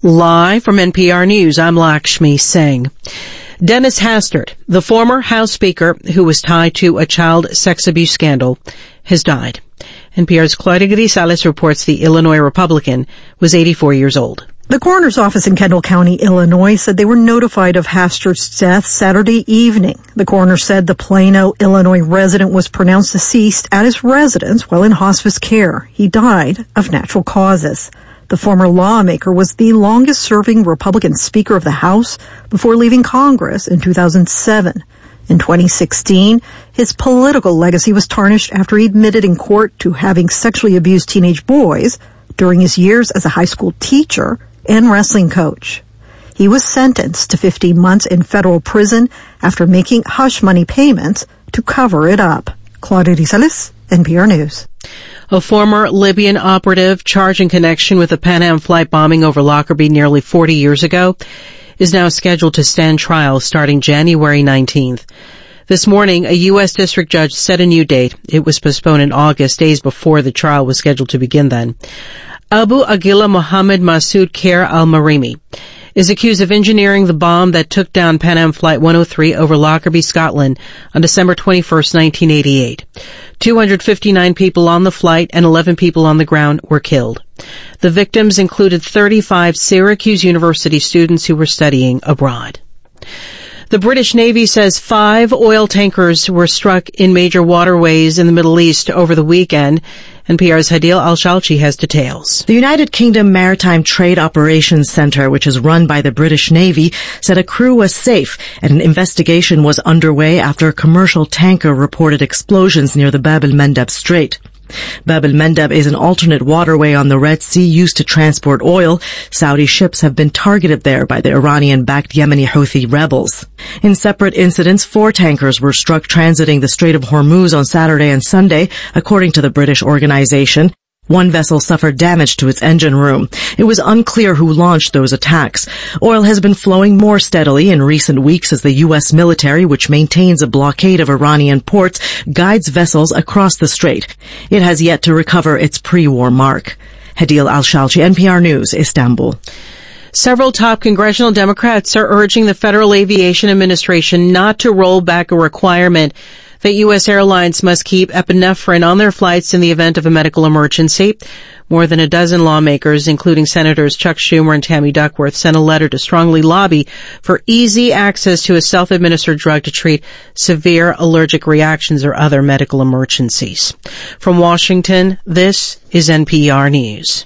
Live from NPR News, I'm Lakshmi Singh. Dennis Hastert, the former House Speaker who was tied to a child sex abuse scandal, has died. NPR's Claudia Grisales reports the Illinois Republican was 84 years old. The coroner's office in Kendall County, Illinois, said they were notified of Hastert's death Saturday evening. The coroner said the Plano, Illinois resident was pronounced deceased at his residence while in hospice care. He died of natural causes. The former lawmaker was the longest-serving Republican Speaker of the House before leaving Congress in 2007. In 2016, his political legacy was tarnished after he admitted in court to having sexually abused teenage boys during his years as a high school teacher and wrestling coach. He was sentenced to 15 months in federal prison after making hush money payments to cover it up. Claudia Grisales, NPR News. A former Libyan operative charged in connection with the Pan Am flight bombing over Lockerbie nearly 40 years ago is now scheduled to stand trial starting January 19th. This morning, a U.S. district judge set a new date. It was postponed in August, days before the trial was scheduled to begin then. Abu Aguila Mohammed Masoud Khair al-Marimi is accused of engineering the bomb that took down Pan Am Flight 103 over Lockerbie, Scotland on December 21st, 1988. 259 people on the flight and 11 people on the ground were killed. The victims included 35 Syracuse University students who were studying abroad. The British Navy says 5 oil tankers were struck in major waterways in the Middle East over the weekend. NPR's Hadil Al-Shalchi has details. The United Kingdom Maritime Trade Operations Centre, which is run by the British Navy, said a crew was safe and an investigation was underway after a commercial tanker reported explosions near the Bab el-Mandeb Strait. Bab el-Mandeb is an alternate waterway on the Red Sea used to transport oil. Saudi ships have been targeted there by the Iranian-backed Yemeni Houthi rebels. In separate incidents, 4 tankers were struck transiting the Strait of Hormuz on Saturday and Sunday, according to the British organization. 1 vessel suffered damage to its engine room. It was unclear who launched those attacks. Oil has been flowing more steadily in recent weeks as the U.S. military, which maintains a blockade of Iranian ports, guides vessels across the strait. It has yet to recover its pre-war mark. Hadil Al-Shalchi, NPR News, Istanbul. Several top congressional Democrats are urging the Federal Aviation Administration not to roll back a requirement that U.S. airlines must keep epinephrine on their flights in the event of a medical emergency. More than a dozen lawmakers, including Senators Chuck Schumer and Tammy Duckworth, sent a letter to strongly lobby for easy access to a self-administered drug to treat severe allergic reactions or other medical emergencies. From Washington, this is NPR News.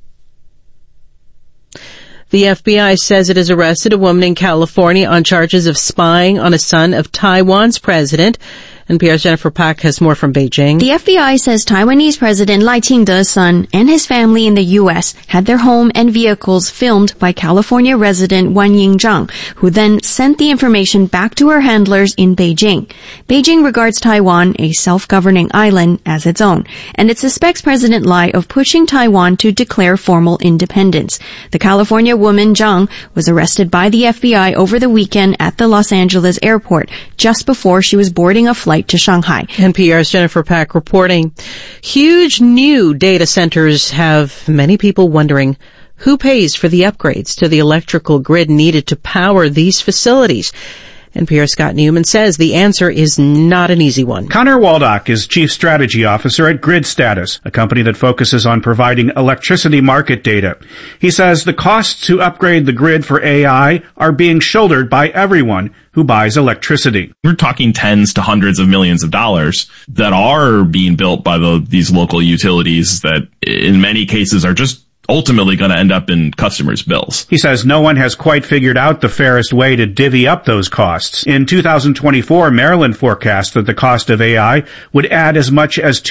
The FBI says it has arrested a woman in California on charges of spying on a son of Taiwan's president. NPR's Jennifer Pak has more from Beijing. The FBI says Taiwanese President Lai Ching-te's son and his family in the U.S. had their home and vehicles filmed by California resident Wan Ying-zhang, who then sent the information back to her handlers in Beijing. Beijing regards Taiwan, a self-governing island, as its own, and it suspects President Lai of pushing Taiwan to declare formal independence. The California woman Zhang was arrested by the FBI over the weekend at the Los Angeles airport, just before she was boarding a flight to Shanghai. NPR's Jennifer Pak reporting. Huge new data centers have many people wondering who pays for the upgrades to the electrical grid needed to power these facilities. NPR's Scott Newman says the answer is not an easy one. Connor Waldock is Chief Strategy Officer at Grid Status, a company that focuses on providing electricity market data. He says the costs to upgrade the grid for AI are being shouldered by everyone who buys electricity. We're talking tens to hundreds of millions of dollars that are being built by these local utilities that in many cases are just ultimately going to end up in customers' bills. He says no one has quite figured out the fairest way to divvy up those costs. In 2024, Maryland forecast that the cost of AI would add as much as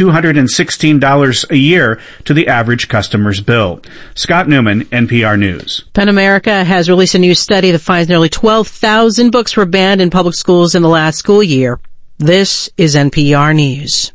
$216 a year to the average customer's bill. Scott Newman, NPR News. PEN America has released a new study that finds nearly 12,000 books were banned in public schools in the last school year. This is NPR News.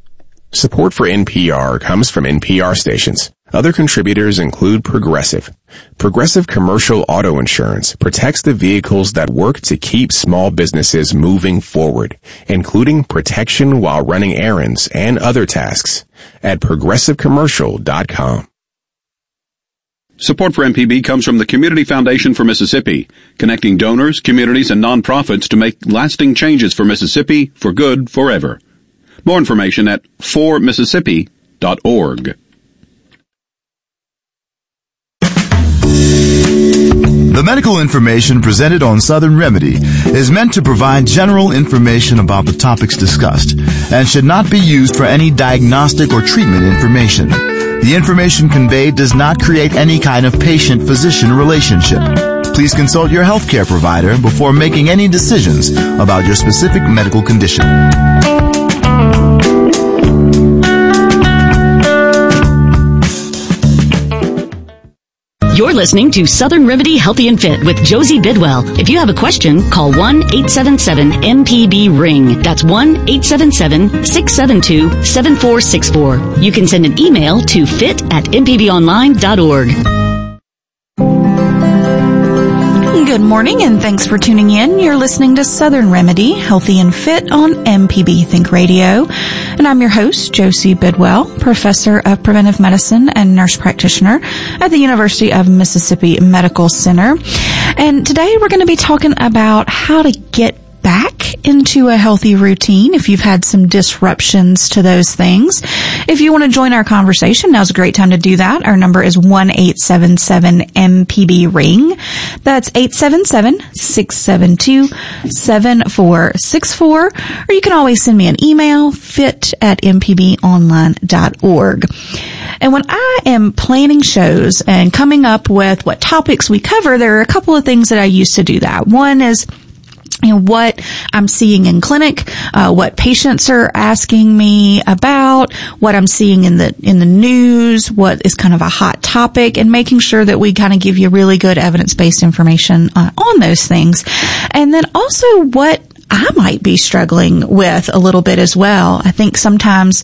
Support for NPR comes from NPR stations. Other contributors include Progressive. Progressive Commercial Auto Insurance protects the vehicles that work to keep small businesses moving forward, including protection while running errands and other tasks at progressivecommercial.com. Support for MPB comes from the Community Foundation for Mississippi, connecting donors, communities, and nonprofits to make lasting changes for Mississippi for good forever. More information at formississippi.org. The medical information presented on Southern Remedy is meant to provide general information about the topics discussed and should not be used for any diagnostic or treatment information. The information conveyed does not create any kind of patient-physician relationship. Please consult your healthcare provider before making any decisions about your specific medical condition. You're listening to Southern Remedy Healthy and Fit with Josie Bidwell. If you have a question, call 1-877-MPB-RING. That's 1-877-672-7464. You can send an email to fit@mpbonline.org. Good morning and thanks for tuning in. You're listening to Southern Remedy, Healthy and Fit on MPB Think Radio. And I'm your host, Josie Bidwell, Professor of Preventive Medicine and Nurse Practitioner at the University of Mississippi Medical Center. And today we're going to be talking about how to get back into a healthy routine if you've had some disruptions to those things. If you want to join our conversation, now's a great time to do that. Our number is 1-877-MPB-RING. That's 877-672-7464. Or you can always send me an email, fit@mpbonline.org. And when I am planning shows and coming up with what topics we cover, there are a couple of things that I use to do that. One is what I'm seeing in clinic, what patients are asking me about, what I'm seeing in the news, what is kind of a hot topic, and making sure that we kind of give you really good evidence-based information on those things. And then also what I might be struggling with a little bit as well. I think sometimes,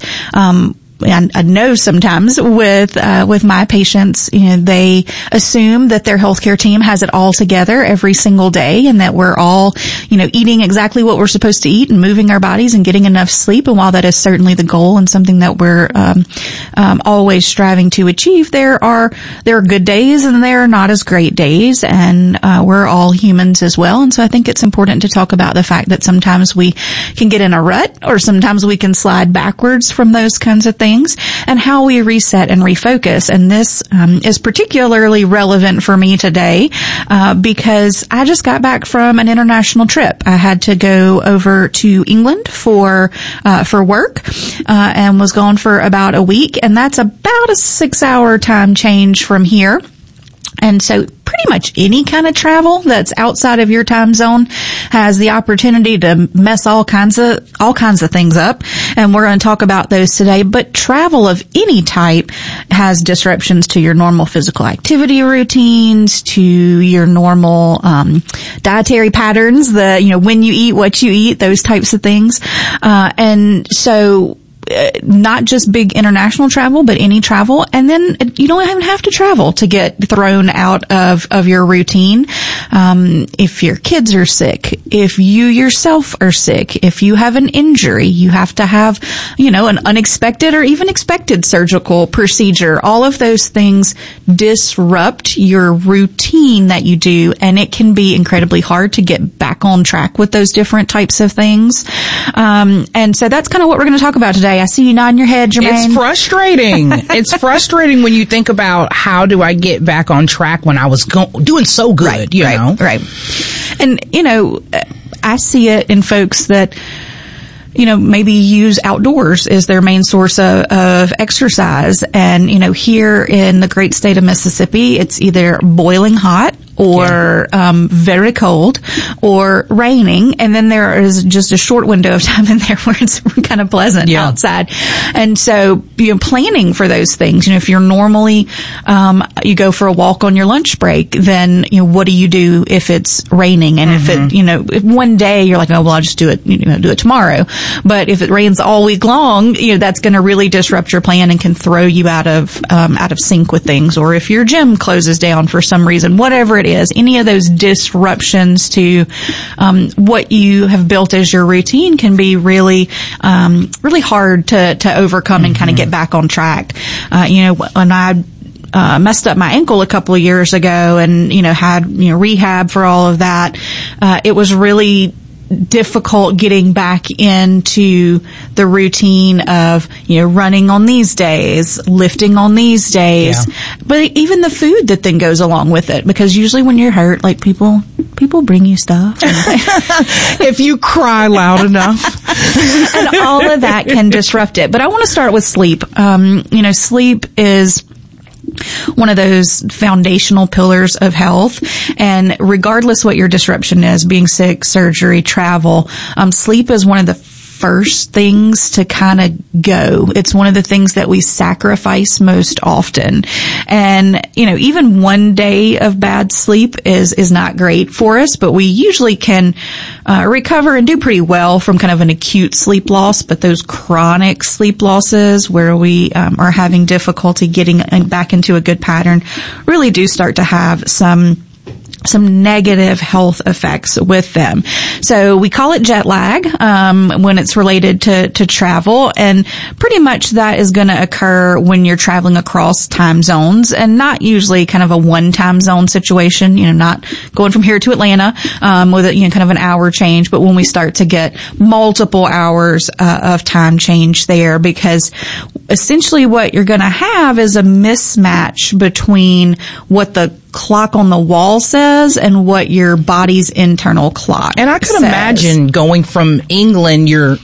I know sometimes with my patients, they assume that their healthcare team has it all together every single day and that we're all, eating exactly what we're supposed to eat and moving our bodies and getting enough sleep. And while that is certainly the goal and something that we're, always striving to achieve, there are good days and there are not as great days. And, we're all humans as well. And so I think it's important to talk about the fact that sometimes we can get in a rut or sometimes we can slide backwards from those kinds of things, and how we reset and refocus. And this is particularly relevant for me today because I just got back from an international trip. I had to go over to England for work and was gone for about a week, and that's about a 6-hour time change from here. And so pretty much any kind of travel that's outside of your time zone has the opportunity to mess all kinds of things up. And we're going to talk about those today. But travel of any type has disruptions to your normal physical activity routines, to your normal, dietary patterns, when you eat, what you eat, those types of things. And so, not just big international travel, but any travel. And then you don't even have to travel to get thrown out of your routine. If your kids are sick, if you yourself are sick, if you have an injury, you have to have, an unexpected or even expected surgical procedure. All of those things disrupt your routine that you do, and it can be incredibly hard to get back on track with those different types of things. And so that's kind of what we're going to talk about today. I see you nodding your head, Jermaine. It's frustrating. It's frustrating when you think about how do I get back on track when I was doing so good, you know? Right. And, I see it in folks that, maybe use outdoors as their main source of exercise. And, here in the great state of Mississippi, it's either boiling hot or very cold or raining, and then there is just a short window of time in there where it's kind of pleasant outside. And so planning for those things, if you're normally you go for a walk on your lunch break, then what do you do if it's raining? And if it if one day you're like, oh well, I'll just do it tomorrow. But if it rains all week long, that's going to really disrupt your plan and can throw you out of sync with things. Or if your gym closes down for some reason, whatever it is, any of those disruptions to what you have built as your routine can be really hard to overcome and kind of get back on track. When messed up my ankle a couple of years ago and, had, rehab for all of that, it was really difficult getting back into the routine of, running on these days, lifting on these days, but even the food that then goes along with it, because usually when you're hurt, like people bring you stuff. If you cry loud enough. And all of that can disrupt it. But I want to start with sleep. Sleep is one of those foundational pillars of health. And regardless what your disruption is, being sick, surgery, travel, sleep is one of the first things to kind of go. It's one of the things that we sacrifice most often. And, even one day of bad sleep is not great for us, but we usually can recover and do pretty well from kind of an acute sleep loss. But those chronic sleep losses where we are having difficulty getting back into a good pattern really do start to have some negative health effects with them. So we call it jet lag when it's related to travel, and pretty much that is going to occur when you're traveling across time zones, and not usually kind of a one time zone situation, not going from here to Atlanta with a, kind of an hour change, but when we start to get multiple hours of time change there, because essentially what you're going to have is a mismatch between what the clock on the wall says and what your body's internal clock And I could says. imagine going from England, you're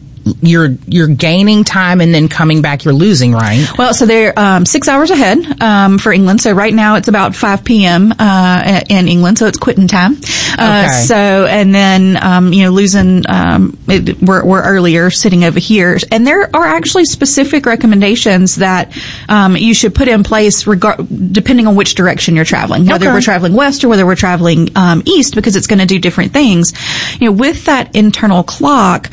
gaining time, and then coming back you're losing, right? Well, so they're 6 hours ahead for England. So right now it's about 5 p.m. In England, so it's quitting time. Okay. So and then losing we're earlier sitting over here, and there are actually specific recommendations that you should put in place depending on which direction you're traveling, whether we're traveling west or whether we're traveling east, because it's going to do different things. With that internal clock,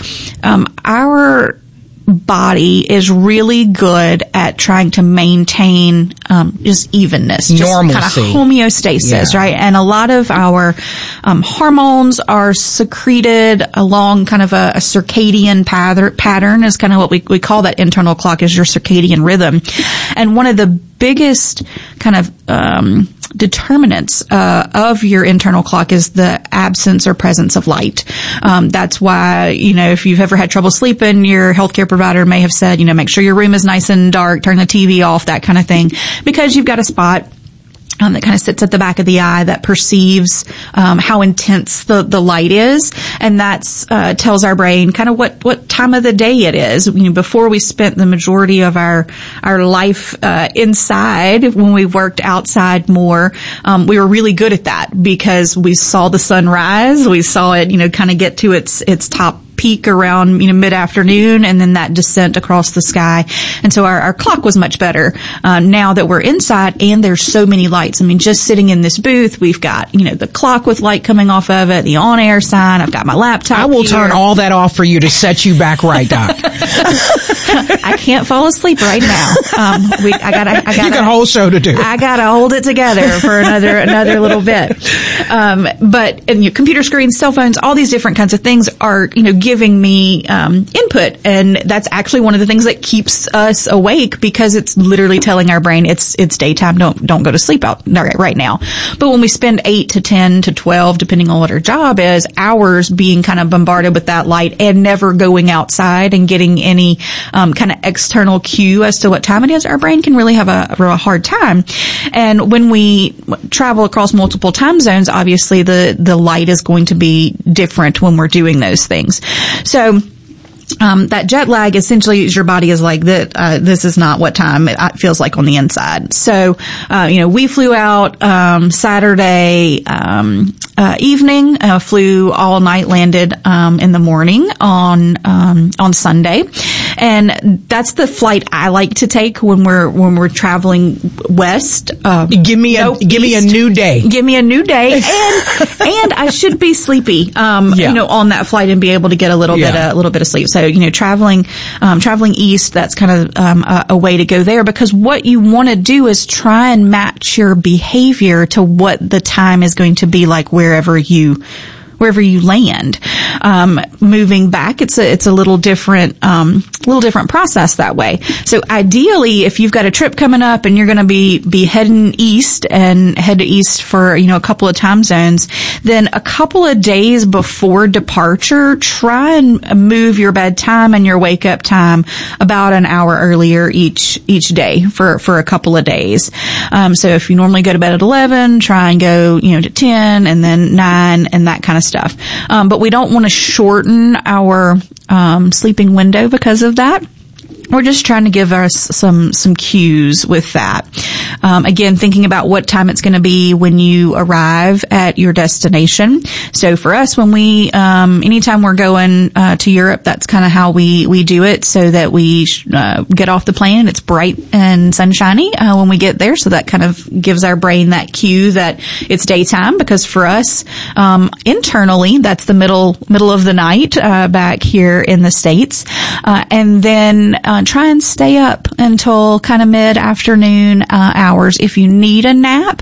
our body is really good at trying to maintain just evenness, just normalcy, kind of homeostasis, right? And a lot of our hormones are secreted along kind of a circadian pattern is kind of what we call that internal clock, is your circadian rhythm. And one of the biggest kind of determinants of your internal clock is the absence or presence of light. That's why, if you've ever had trouble sleeping, your healthcare provider may have said, make sure your room is nice and dark, turn the TV off, that kind of thing, because you've got a spot that kind of sits at the back of the eye that perceives how intense the light is, and that's tells our brain kind of what time of the day it is. Before we spent the majority of our life inside, when we worked outside more, we were really good at that because we saw the sun rise, we saw it kind of get to its top peak around mid-afternoon, and then that descent across the sky. And so our clock was much better. Now that we're inside and there's so many lights, just sitting in this booth, we've got the clock with light coming off of it, the on-air sign, I've got my laptop. I will turn all that off for you to set you back right, Doc. I can't fall asleep right now. I got you got a whole show to do. I gotta hold it together for another little bit. But computer screens, cell phones, all these different kinds of things are giving me input, and that's actually one of the things that keeps us awake, because it's literally telling our brain it's daytime, don't go to sleep out right now. But when we spend 8 to 10 to 12, depending on what our job is, hours being kind of bombarded with that light and never going outside and getting any kind of external cue as to what time it is, our brain can really have a hard time. And when we travel across multiple time zones, obviously the light is going to be different when we're doing those things. So that jet lag essentially is your body is like that. This is not what time it feels like on the inside. So, we flew out Saturday evening, flew all night, landed in the morning on Sunday, and that's the flight I like to take when we're traveling west. Give me a new day. Give me a new day, and I should be sleepy, on that flight and be able to get a little bit of sleep. So, traveling east, that's kind of a way to go there, because what you want to do is try and match your behavior to what the time is going to be like wherever you land. Moving back, it's a little different process that way. So ideally, if you've got a trip coming up and you're going to be heading east and head east for, a couple of time zones, then a couple of days before departure, try and move your bedtime and your wake up time about an hour earlier each day for a couple of days. So if you normally go to bed at 11, try and go, to 10 and then 9 and that kind of stuff. But we don't want to shorten our sleeping window because of that. We're just trying to give us some cues with that. Again, thinking about what time it's going to be when you arrive at your destination. So for us, when we, anytime we're going, to Europe, that's kind of how we do it, so that we, get off the plane. It's bright and sunshiny, when we get there. So that kind of gives our brain that cue that it's daytime, because for us, internally, that's the middle of the night, back here in the States. And then, try and stay up until kind of mid-afternoon hours. If you need a nap,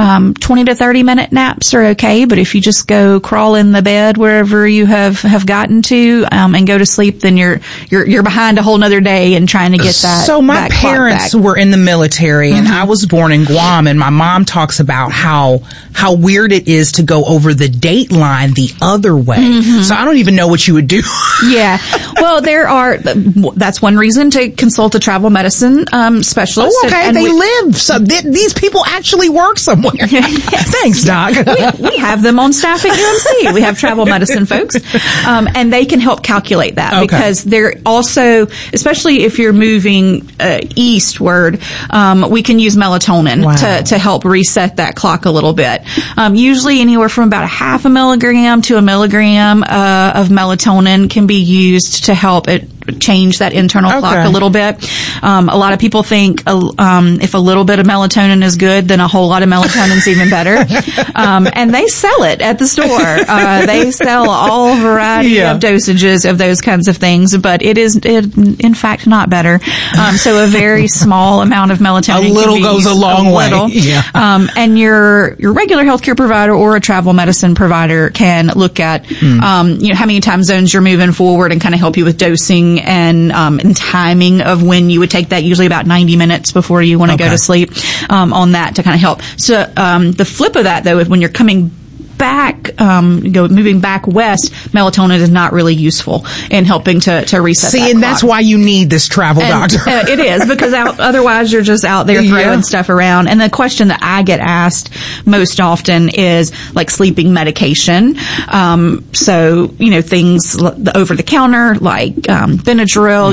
20 to 30 minute naps are okay, but if you just go crawl in the bed wherever you have gotten to, and go to sleep, then you're behind a whole nother day and trying to get that. So my parents were in the military, and I was born in Guam, and my mom talks about how weird it is to go over the date line the other way. So I don't even know what you would do. Yeah. Well, that's one reason to consult a travel medicine specialist. Oh, okay. They live. So these people actually work somewhere. Yes. Thanks, Doc. We have them on staff at UMC. We have travel medicine folks. And they can help calculate that, because they're also, especially if you're moving eastward, we can use melatonin to help reset that clock a little bit. Usually anywhere from about 0.5 milligram to 1 milligram of melatonin can be used to help it change that internal clock a little bit. A lot of people think if a little bit of melatonin is good, then a whole lot of melatonin is even better. And they sell it at the store. They sell all variety of dosages of those kinds of things, but it is in fact not better. So a very small amount of melatonin, a little goes a long way. And your regular healthcare provider or a travel medicine provider can look at how many time zones you're moving forward and kind of help you with dosing and timing of when you would take that, usually about 90 minutes before you want to go to sleep, on that to kind of help. So the flip of that, though, is when you're coming back, moving back west, melatonin is not really useful in helping to reset that and clock. That's why you need this travel doctor. It is, because otherwise you're just out there throwing stuff around. And the question that I get asked most often is like sleeping medication. So, things over the counter like Benadryl,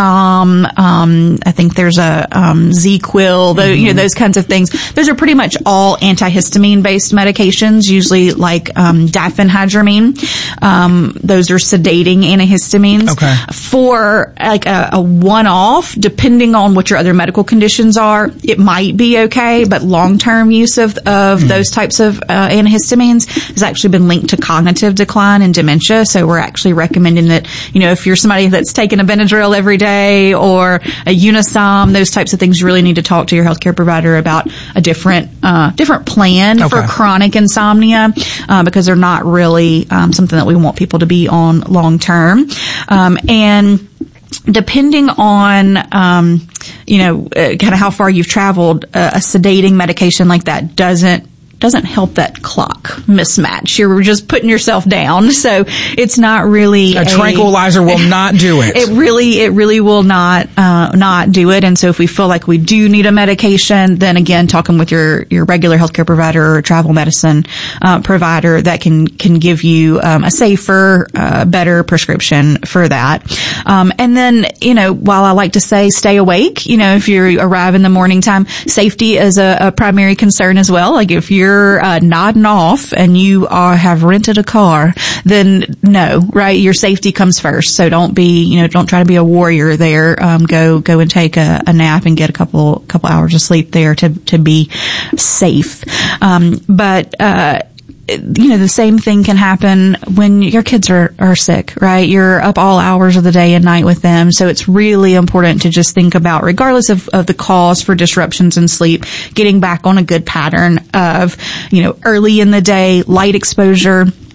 Unisom, I think there's a ZQuil, those kinds of things. Those are pretty much all antihistamine based medications, usually like diphenhydramine. Those are sedating antihistamines. For like a one-off, depending on what your other medical conditions are, it might be okay, but long-term use of those types of antihistamines has actually been linked to cognitive decline and dementia. So we're actually recommending that, if you're somebody that's taking a Benadryl every day or a Unisom, those types of things, you really need to talk to your healthcare provider about a different plan for chronic insomnia. Because they're not really something that we want people to be on long term. And depending on, kind of how far you've traveled, a sedating medication like that doesn't help that clock mismatch. You're just putting yourself down. So it's not really a tranquilizer will not do it. It really will not do it. And so if we feel like we do need a medication, then again, talking with your regular healthcare provider or travel medicine provider that can give you a safer, better prescription for that. And then, while I like to say stay awake, if you arrive in the morning time, safety is a primary concern as well. Like if you're nodding off and you have rented a car, then no, right? Your safety comes first. So don't try to be a warrior there. Go and take a nap and get a couple hours of sleep there to be safe. But the same thing can happen when your kids are sick, right? You're up all hours of the day and night with them. So it's really important to just think about, regardless of the cause for disruptions in sleep, getting back on a good pattern of, early in the day, light exposure,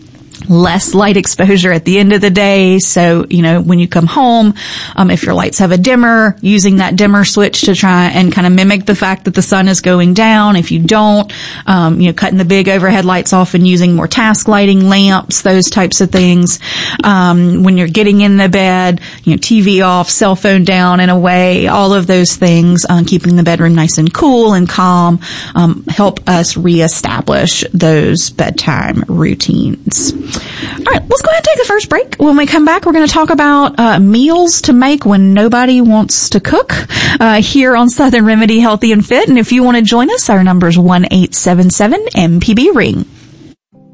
less light exposure at the end of the day. So, when you come home, if your lights have a dimmer, using that dimmer switch to try and kind of mimic the fact that the sun is going down. If you don't, cutting the big overhead lights off and using more task lighting lamps, those types of things. When you're getting in the bed, TV off, cell phone down and away, all of those things, keeping the bedroom nice and cool and calm, help us reestablish those bedtime routines. All right, let's go ahead and take the first break. When we come back, we're going to talk about meals to make when nobody wants to cook here on Southern Remedy Healthy and Fit. And if you want to join us, our number is 1-877-MPB-RING.